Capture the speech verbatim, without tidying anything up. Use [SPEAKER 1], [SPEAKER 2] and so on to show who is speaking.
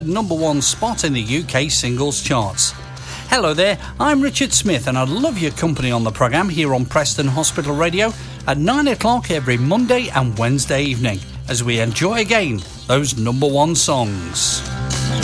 [SPEAKER 1] number one spot in the U K singles charts. Hello there, I'm Richard Smith and I'd love your company on the programme here on Preston Hospital Radio at nine o'clock every Monday and Wednesday evening as we enjoy again those number one songs.